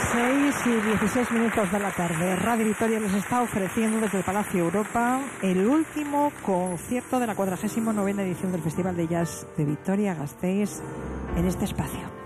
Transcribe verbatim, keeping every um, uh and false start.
seis y dieciséis minutos de la tarde. Radio Vitoria les está ofreciendo desde el Palacio Europa el último concierto de la cuadragésima novena edición del Festival de Jazz de Vitoria-Gasteiz en este espacio.